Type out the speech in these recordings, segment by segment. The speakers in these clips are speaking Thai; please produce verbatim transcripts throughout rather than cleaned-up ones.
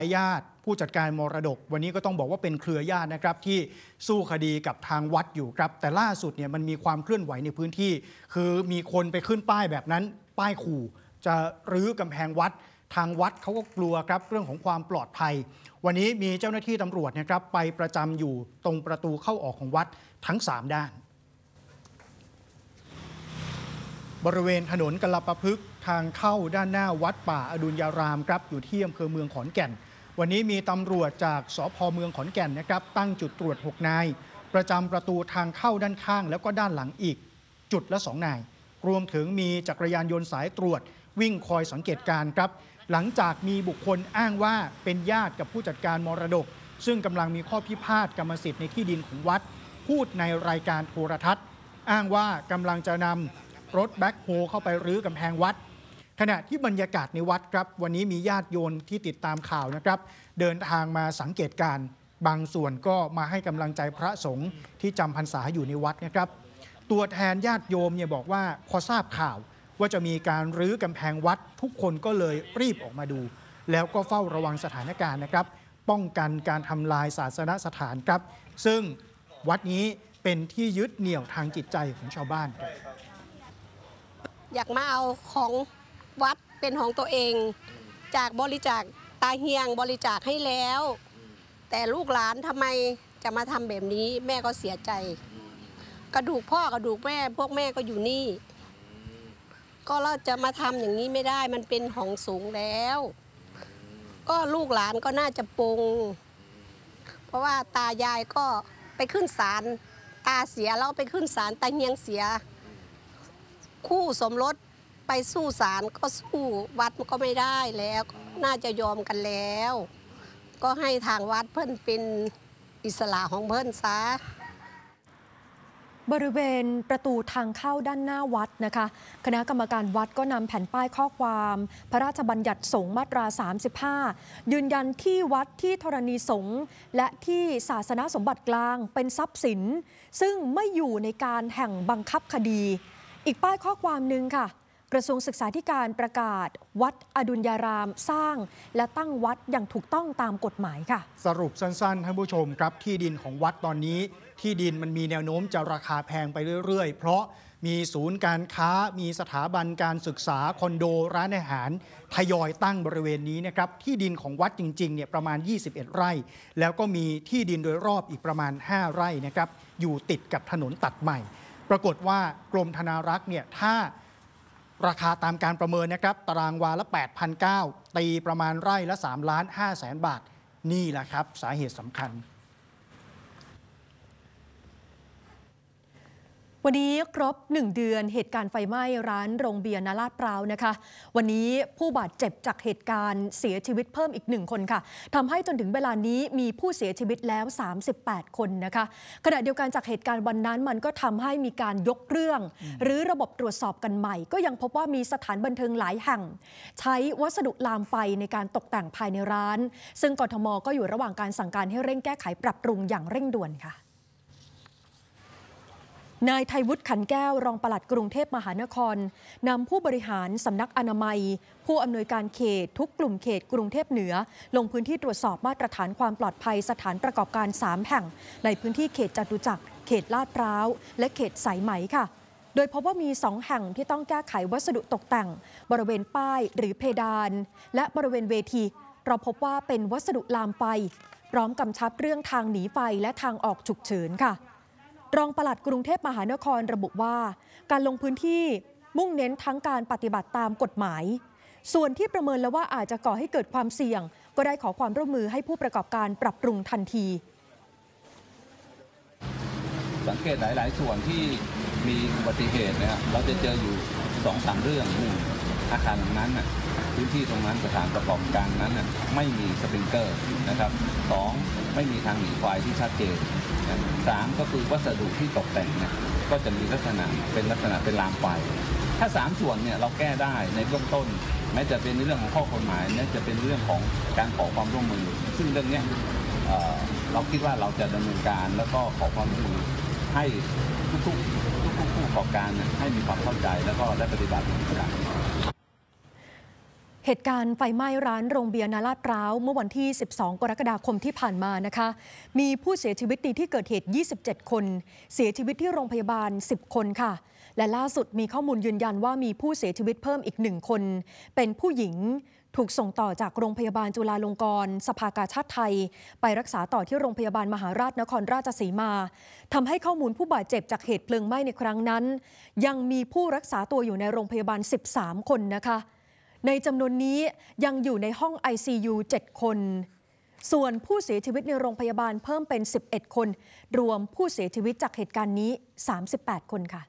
ญาติผู้จัดการมรดกวันนี้ก็ต้องบอกว่าเป็นเครือญาตินะครับที่สู้คดีกับทางวัดอยู่ครับแต่ล่าสุดเนี่ยมันมีความเคลื่อนไหวในพื้นที่คือมีคนไปขึ้นป้ายแบบนั้นป้ายขู่จะรื้อกำแพงวัดทางวัดเขาก็กลัวครับเรื่องของความปลอดภัยวันนี้มีเจ้าหน้าที่ตำรวจนะครับไปประจำอยู่ตรงประตูเข้าออกของวัดทั้งสามด้านบริเวณถนนกลปพฤกษ์ทางเข้าด้านหน้าวัดป่าอดุลยารามครับอยู่ที่อำเภอเมืองขอนแก่นวันนี้มีตำรวจจากสภ.เมืองขอนแก่นนะครับตั้งจุดตรวจหกนายประจำประตูทางเข้าด้านข้างแล้วก็ด้านหลังอีกจุดละสองนายรวมถึงมีจักรยานยนต์สายตรวจวิ่งคอยสังเกตการณ์ครับหลังจากมีบุคคลอ้างว่าเป็นญาติกับผู้จัดการมรดกซึ่งกำลังมีข้อพิพาทกรรมสิทธิ์ในที่ดินของวัดพูดในรายการโทรทัศน์อ้างว่ากำลังจะนำรถแบ็คโฮเข้าไปรื้อกำแพงวัดขณะที่บรรยากาศในวัดครับวันนี้มีญาติโยมที่ติดตามข่าวนะครับเดินทางมาสังเกตการณ์บางส่วนก็มาให้กำลังใจพระสงฆ์ที่จำพรรษาอยู่ในวัดนะครับตัวแทนญาติโยมเนี่ยบอกว่าพอทราบข่าวว่าจะมีการรื้อกำแพงวัดทุกคนก็เลยรีบออกมาดูแล้วก็เฝ้าระวังสถานการณ์นะครับป้องกันการทำลายศาสนสถานครับซึ่งวัดนี้เป็นที่ยึดเหนี่ยวทางจิตใจของชาวบ้านอยากมาเอาของวัดเป็นของตัวเองจากบริจาคตาเฮียงบริจาคให้แล้วแต่ลูกหลานทำไมจะมาทำแบบนี้แม่ก็เสียใจกระดูกพ่อกระดูกแม่พวกแม่ก็อยู่นี่ก็เราจะมาทำอย่างนี้ไม่ได้มันเป็นของสูงแล้วก็ลูกหลานก็น่าจะปรงเพราะว่าตายายก็ไปขึ้นศาลตาเสียแล้วไปขึ้นศาลตาเฮียงเสียคู่สมรสไปสู้ศาลก็สู้วัดก็ไม่ได้แล้วน่าจะยอมกันแล้วก็ให้ทางวัดเพิ่นเป็นอิสระของเพิ่นซะบริเวณประตูทางเข้าด้านหน้าวัดนะคะคณะกรรมการวัดก็นำแผ่นป้ายข้อความพระราชบัญญัติสงฆ์มาตราสามสิบห้ายืนยันที่วัดที่ธรณีสงฆ์และที่ศาสนสมบัติกลางเป็นทรัพย์สินซึ่งไม่อยู่ในการแห่งบังคับคดีอีกป้ายข้อความหนึ่งค่ะกระทรวงศึกษาธิการประกาศวัดอดุลยารามสร้างและตั้งวัดอย่างถูกต้องตามกฎหมายค่ะสรุปสั้นๆท่านผู้ชมครับที่ดินของวัดตอนนี้ที่ดินมันมีแนวโน้มจะราคาแพงไปเรื่อยๆเพราะมีศูนย์การค้ามีสถาบันการศึกษาคอนโดร้านอาหารทยอยตั้งบริเวณนี้นะครับที่ดินของวัดจริงๆเนี่ยประมาณยี่สิบเอ็ดไร่แล้วก็มีที่ดินโดยรอบอีกประมาณห้าไร่นะครับอยู่ติดกับถนนตัดใหม่ปรากฏว่ากรมธนารักษ์เนี่ยถ้าราคาตามการประเมินนะครับตารางวาละ แปดพันเก้าร้อย ตีประมาณไร่ละสามล้านห้าแสนบาทนี่แหละครับสาเหตุสำคัญวันนี้ครบหนึ่งเดือนเหตุการณ์ไฟไหม้ร้านโรงเบียร์ณลาดพร้าวนะคะวันนี้ผู้บาดเจ็บจากเหตุการณ์เสียชีวิตเพิ่มอีกหนึ่งคนค่ะทำให้จนถึงเวลานี้มีผู้เสียชีวิตแล้วสามสิบแปดคนนะคะขณะเดียวกันจากเหตุการณ์วันนั้นมันก็ทำให้มีการยกเรื่องหรือระบบตรวจสอบกันใหม่ก็ยังพบว่ามีสถานบันเทิงหลายแห่งใช้วัสดุลามไฟในการตกแต่งภายในร้านซึ่งกทม.ก็อยู่ระหว่างการสั่งการให้เร่งแก้ไขปรับปรุงอย่างเร่งด่วนค่ะนายไทยวุฒิขันแก้วรองปลัดกรุงเทพมหานครนำผู้บริหารสำนักอนามัยผู้อำนวยการเขตทุกกลุ่มเขตกรุงเทพเหนือลงพื้นที่ตรวจสอบมาตรฐานความปลอดภัยสถานประกอบการสามแห่งในพื้นที่เขตจตุจักรเขตลาดพร้าวและเขตสายไหมค่ะโดยพบว่ามีสองแห่งที่ต้องแก้ไขวัสดุตกแต่งบริเวณป้ายหรือเพดานและบริเวณเวทีเราพบว่าเป็นวัสดุลามไฟพร้อมกำชับเรื่องทางหนีไฟและทางออกฉุกเฉินค่ะรองปลัดกรุงเทพมหานครระบุว่าการลงพื้นที่มุ่งเน้นทั้งการปฏิบัติตามกฎหมายส่วนที่ประเมินแล้วว่าอาจจะก่อให้เกิดความเสี่ยงก็ได้ขอความร่วมมือให้ผู้ประกอบการปรับปรุงทันทีสังเกตหลายๆส่วนที่มีอุบัติเหตุนะครับเราจะเจออยู่สองสามเรื่องหนึ่งอาคารนั้นน่ะพื้นที่ตรงนั้นสถานประกอบการนั้นน่ะไม่มีสปริงเกอร์นะครับสองไม่มีทางหนีไฟที่ชัดเจนสามก็คือวัสดุที่ตกแต่งเนี่ยก็จะมีลักษณะเป็นลักษณะเป็นลามไฟถ้าสามส่วนเนี่ยเราแก้ได้ในเบื้องต้นแม้จะเป็นในเรื่องของข้อกฎหมายแม้จะเป็นเรื่องของการขอความร่วมมือซึ่งเรื่องนี้เอ่อเราคิดว่าเราจะดำเนินการแล้วก็ขอความร่วมมือให้ทุกๆทุกๆผู้ประกอบการให้มีความเข้าใจแล้วก็ได้ปฏิบัติตามเหตุการณ์ไฟไหม้ร้านโรงเบียร์นาลาดพร้าวเมื่อวันที่ สิบสอง กรกฎาคมที่ผ่านมานะคะ มีผู้เสียชีวิตในที่เกิดเหตุ ยี่สิบเจ็ด คน เสียชีวิตที่โรงพยาบาล สิบ คนค่ะ และล่าสุดมีข้อมูลยืนยันว่ามีผู้เสียชีวิตเพิ่มอีกหนึ่งคน เป็นผู้หญิงถูกส่งต่อจากโรงพยาบาลจุฬาลงกรณ์สภากาชาดไทยไปรักษาต่อที่โรงพยาบาลมหาราชนครราชสีมาทำให้ข้อมูลผู้บาดเจ็บจากเหตุเพลิงไหม้ในครั้งนั้นยังมีผู้รักษาตัวอยู่ในโรงพยาบาล สิบสาม คนนะคะในจำนวนนี้ยังอยู่ในห้อง ไอ ซี ยู เจ็ด คนส่วนผู้เสียชีวิตในโรงพยาบาลเพิ่มเป็น สิบเอ็ด คนรวมผู้เสียชีวิตจากเหตุการณ์นี้ สามสิบแปด คนค่ะ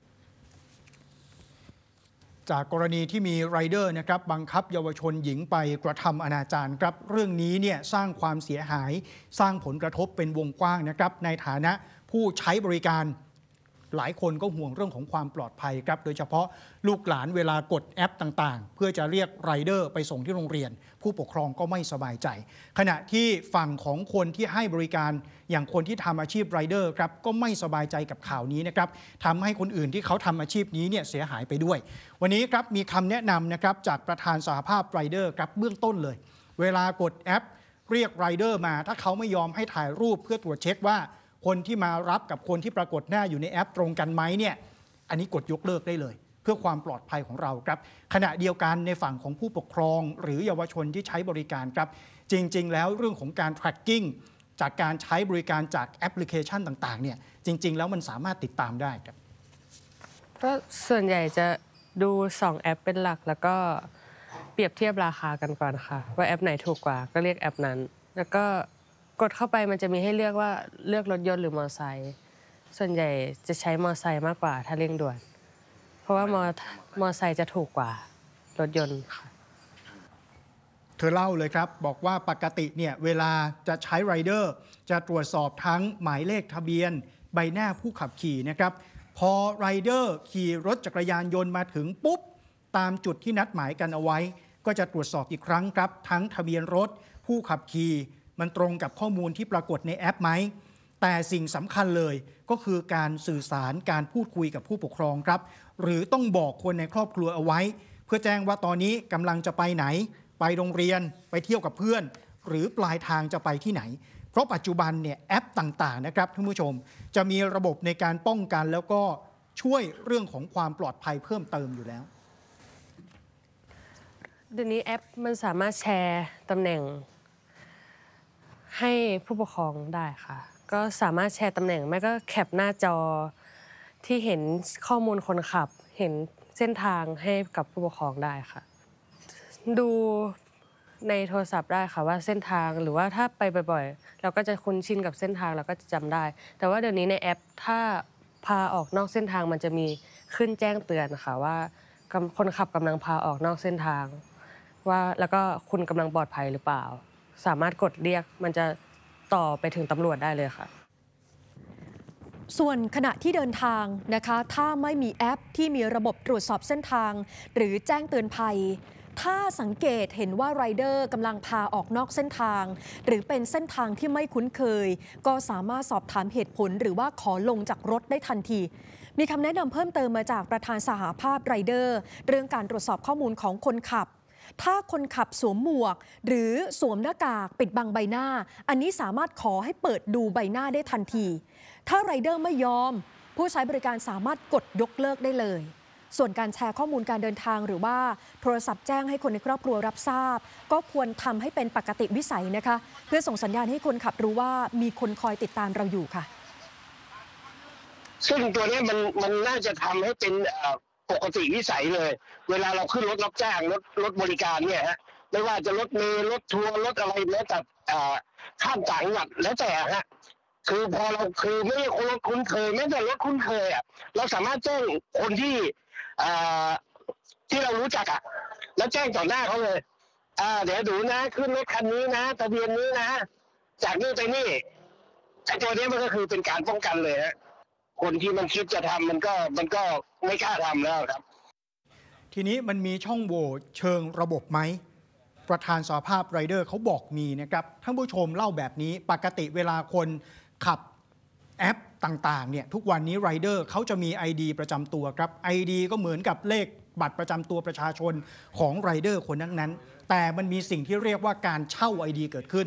จากกรณีที่มีไรเดอร์นะครับบังคับเยาวชนหญิงไปกระทำอนาจารครับเรื่องนี้เนี่ยสร้างความเสียหายสร้างผลกระทบเป็นวงกว้างนะครับในฐานะผู้ใช้บริการหลายคนก็ห่วงเรื่องของความปลอดภัยครับโดยเฉพาะลูกหลานเวลากดแอปต่างๆเพื่อจะเรียกไรเดอร์ไปส่งที่โรงเรียนผู้ปกครองก็ไม่สบายใจขณะที่ฝั่งของคนที่ให้บริการอย่างคนที่ทำอาชีพไรเดอร์ครับก็ไม่สบายใจกับข่าวนี้นะครับทำให้คนอื่นที่เขาทำอาชีพนี้เนี่ยเสียหายไปด้วยวันนี้ครับมีคำแนะนำนะครับจากประธานสหภาพไรเดอร์ครับเบื้องต้นเลยเวลากดแอปเรียกไรเดอร์มาถ้าเขาไม่ยอมให้ถ่ายรูปเพื่อตรวจเช็คว่าคนที่มารับกับคนที่ปรากฏหน้าอยู่ในแอปตรงกันไหมเนี่ยอันนี้กดยกเลิกได้เลยเพื่อความปลอดภัยของเราครับขณะเดียวกันในฝั่งของผู้ปกครองหรือเยาวชนที่ใช้บริการครับจริงๆแล้วเรื่องของการ tracking จากการใช้บริการจากแอปพลิเคชันต่างๆเนี่ยจริงๆแล้วมันสามารถติดตามได้ครับก็ส่วนใหญ่จะดูสองแอปเป็นหลักแล้วก็เปรียบเทียบราคากันก่อนค่ะว่าแอปไหนถูกกว่าก็เรียกแอปนั้นแล้วก็กดเข้าไปมันจะมีให้เลือกว่าเลือกรถยนต์หรือมอเตอร์ไซค์ส่วนใหญ่จะใช้มอเตอร์ไซค์มากกว่าถ้าเร่งด่วนเพราะว่ามอมอเตอร์ไซค์จะถูกกว่ารถยนต์ค่ะเธอเล่าเลยครับบอกว่าปกติเนี่ยเวลาจะใช้ไรเดอร์จะตรวจสอบทั้งหมายเลขทะเบียนใบหน้าผู้ขับขี่นะครับพอไรเดอร์ขี่รถจักรยานยนต์มาถึงปุ๊บตามจุดที่นัดหมายกันเอาไว้ก็จะตรวจสอบอีกครั้งครับทั้งทะเบียนรถผู้ขับขี่มันตรงกับข้อมูลที่ปรากฏในแอปไหมแต่สิ่งสำคัญเลยก็คือการสื่อสารการพูดคุยกับผู้ปกครองครับหรือต้องบอกคนในครอบครัวเอาไว้เพื่อแจ้งว่าตอนนี้กำลังจะไปไหนไปโรงเรียนไปเที่ยวกับเพื่อนหรือปลายทางจะไปที่ไหนเพราะปัจจุบันเนี่ยแอปต่างๆนะครับท่านผู้ชมจะมีระบบในการป้องกันแล้วก็ช่วยเรื่องของความปลอดภัยเพิ่มเติมอยู่แล้วเดี๋ยวนี้แอปมันสามารถแชร์ตำแหน่งให้ผู้ปกครองได้ค่ะก็สามารถแชร์ตำแหน่งไม่ก็แคปหน้าจอที่เห็นข้อมูลคนขับเห็นเส้นทางให้กับผู้ปกครองได้ค่ะดูในโทรศัพท์ได้ค่ะว่าเส้นทางหรือว่าถ้าไปบ่อยๆเราก็จะคุ้นชินกับเส้นทางเราก็จะจำได้แต่ว่าเดี๋ยวนี้ในแอปถ้าพาออกนอกเส้นทางมันจะมีขึ้นแจ้งเตือนค่ะว่าคนขับกำลังพาออกนอกเส้นทางว่าแล้วก็คุณกำลังปลอดภัยหรือเปล่าสามารถกดเรียกมันจะต่อไปถึงตำรวจได้เลยค่ะส่วนขณะที่เดินทางนะคะถ้าไม่มีแอปที่มีระบบตรวจสอบเส้นทางหรือแจ้งเตือนภัยถ้าสังเกตเห็นว่าไรเดอร์กำลังพาออกนอกเส้นทางหรือเป็นเส้นทางที่ไม่คุ้นเคยก็สามารถสอบถามเหตุผลหรือว่าขอลงจากรถได้ทันทีมีคำแนะนำเพิ่มเติมมาจากประธานสหภาพไรเดอร์เรื่องการตรวจสอบข้อมูลของคนขับถ้าคนขับสวมหมวกหรือสวมหน้ากากปิดบังใบหน้าอันนี้สามารถขอให้เปิดดูใบหน้าได้ทันทีถ้าไรเดอร์ไม่ยอมผู้ใช้บริการสามารถกดยกเลิกได้เลยส่วนการแชร์ข้อมูลการเดินทางหรือว่าโทรศัพท์แจ้งให้คนในครอบครัวรับทราบก็ควรทำให้เป็นปกติวิสัยนะคะเพื่อส่งสัญญาณให้คนขับรู้ว่ามีคนคอยติดตามเราอยู่ค่ะซึ่งตัวนี้มันมันน่าจะทำให้เป็นปกติวิสัยเลยเวลาเราขึ้นรถรับจ้างรถรถบริการเนี่ยฮะไม่ว่าจะรถเมล์รถทัวร์รถอะไรแล้วแต่ข้ามต่างจังหวัดแล้วแต่ฮะคือพอเราคือไม่ใช่คนรถคุ้นเคยไม่แต่รถคุ้นเคยอ่ะเราสามารถแจ้งคนที่ที่เรารู้จักอ่ะแล้วแจ้งต่อหน้าเขาเลยอ่าเดี๋ยวดูนะขึ้นรถคันนี้นะทะเบียนนี้นะจากนี่ไปนี่แต่ตัวนี้มันก็คือเป็นการป้องกันเลยฮะคนที่มันคิดจะทำมันก็มันก็ไม่กล้าทำแล้วครับทีนี้มันมีช่องโหว่เชิงระบบไหมประธานสหภาพไรเดอร์เขาบอกมีนะครับท่านผู้ชมเล่าแบบนี้ปกติเวลาคนขับแอปต่างๆเนี่ยทุกวันนี้ไรเดอร์เขาจะมี ไอ ดี ประจำตัวครับ ไอ ดี ก็เหมือนกับเลขบัตรประจำตัวประชาชนของไรเดอร์คนนั้นๆแต่มันมีสิ่งที่เรียกว่าการเช่า ไอ ดี เกิดขึ้น